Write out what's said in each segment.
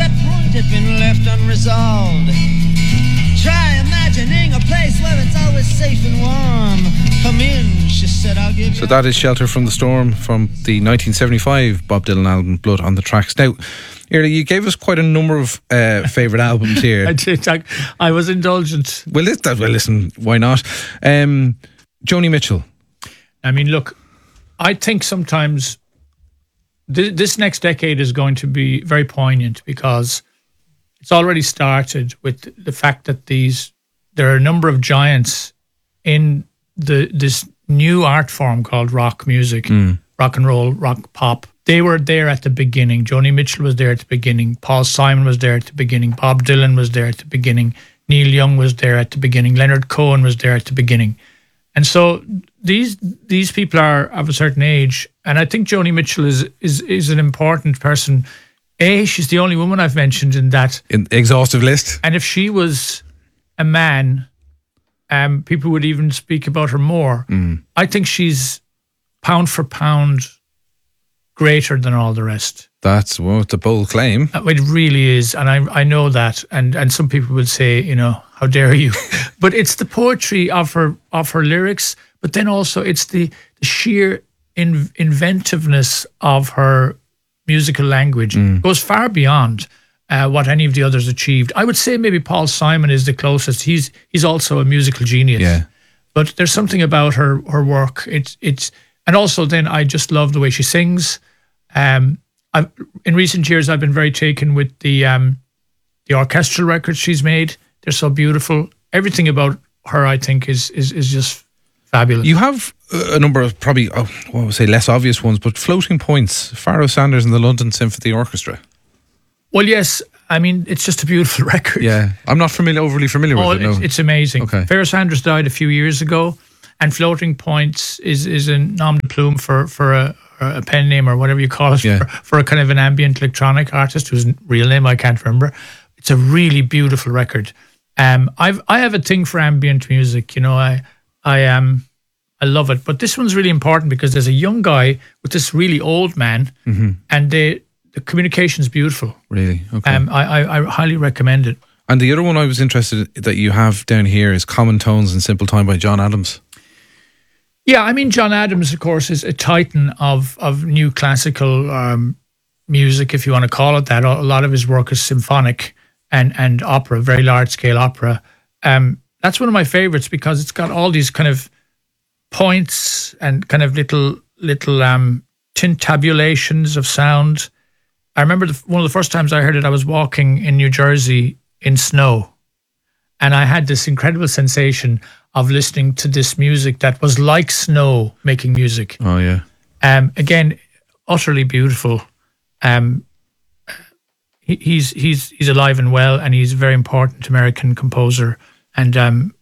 that point had been left unresolved. Try imagining a place where it's always safe and warm. Come in, she said, I'll give you. So that is Shelter from the Storm from the 1975 Bob Dylan album Blood on the Tracks. Now, Iarla, you gave us quite a number of favourite albums here. I did. I was indulgent. Well, listen, why not? Joni Mitchell. I mean, look, I think sometimes this next decade is going to be very poignant because it's already started with the fact that there are a number of giants in this new art form called rock music, rock and roll, rock pop. They were there at the beginning. Joni Mitchell was there at the beginning. Paul Simon was there at the beginning. Bob Dylan was there at the beginning. Neil Young was there at the beginning. Leonard Cohen was there at the beginning. And so these people are of a certain age, and I think Joni Mitchell is an important person. She's the only woman I've mentioned in that exhaustive list. And if she was a man, people would even speak about her more. I think she's pound for pound greater than all the rest. That's a bold claim. It really is, and I know that. And some people would say, how dare you? But it's the poetry of her lyrics, but then also it's the sheer inventiveness of her musical language. Goes far beyond what any of the others achieved. I would say maybe Paul Simon is the closest. He's also a musical genius. Yeah. But there's something about her work. It's and also then I just love the way she sings. In recent years I've been very taken with the orchestral records she's made. They're so beautiful. Everything about her, I think, is just fabulous. You have a number of probably, less obvious ones, but floating points. Pharoah Sanders and the London Symphony Orchestra. Well, yes. I mean, it's just a beautiful record. Yeah. I'm not overly familiar with it. No. It's amazing. Okay. Pharoah Sanders died a few years ago, and Floating Points is a nom de plume for a pen name or whatever you call it, for a kind of an ambient electronic artist whose real name I can't remember. It's a really beautiful record. I have a thing for ambient music. I love it. But this one's really important because there's a young guy with this really old man, and the communication's beautiful. Really? Okay. I highly recommend it. And the other one I was interested that you have down here is Common Tones in Simple Time by John Adams. Yeah, I mean, John Adams, of course, is a titan of new classical music, if you want to call it that. A lot of his work is symphonic and opera, very large-scale opera. That's one of my favourites because it's got all these kind of points and kind of little tintabulations of sound. I remember one of the first times I heard it, I was walking in New Jersey in snow, and I had this incredible sensation of listening to this music that was like snow making music. Oh, yeah. Again, utterly beautiful. He's alive and well, and he's a very important American composer. And,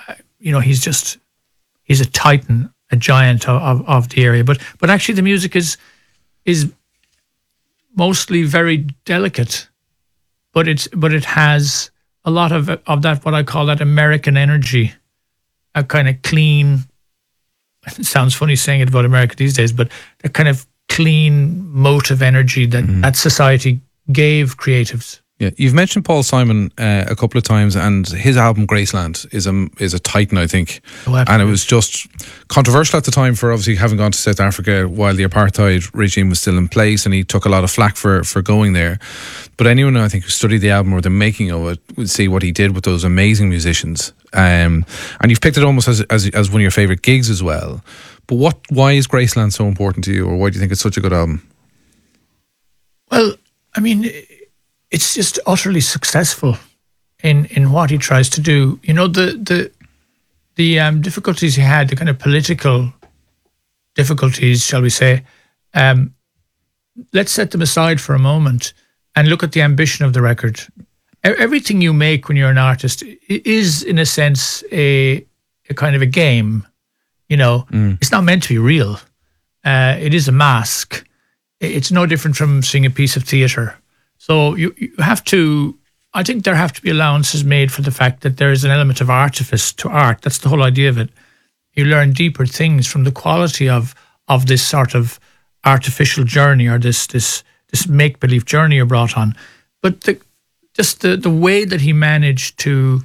he's a titan, a giant of the area. But actually the music is mostly very delicate, but it has a lot of that, what I call that American energy, a kind of clean, it sounds funny saying it about America these days, but a kind of clean motive energy that society gave creatives. Yeah, you've mentioned Paul Simon a couple of times, and his album Graceland is a titan, I think. Oh, and it was just controversial at the time for obviously having gone to South Africa while the apartheid regime was still in place, and he took a lot of flack for going there. But anyone, I think, who studied the album or the making of it would see what he did with those amazing musicians. And you've picked it almost as one of your favourite gigs as well. But why is Graceland so important to you, or why do you think it's such a good album? Well, I mean, it's just utterly successful in what he tries to do. The difficulties he had, the kind of political difficulties, shall we say, let's set them aside for a moment and look at the ambition of the record. Everything you make when you're an artist is, in a sense, a kind of a game. It's not meant to be real. It is a mask. It's no different from seeing a piece of theatre. So you have to, I think there have to be allowances made for the fact that there is an element of artifice to art. That's the whole idea of it. You learn deeper things from the quality of this sort of artificial journey, or this make-believe journey you're brought on. but the way that he managed to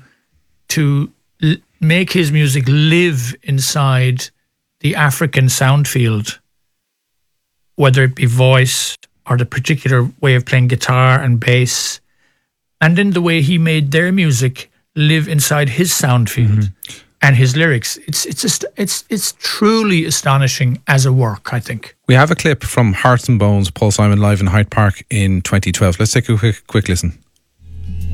make his music live inside the African sound field, whether it be voice or the particular way of playing guitar and bass, and then the way he made their music live inside his sound field and his lyrics. It's truly astonishing as a work, I think. We have a clip from Hearts and Bones, Paul Simon live in Hyde Park in 2012. Let's take a quick listen.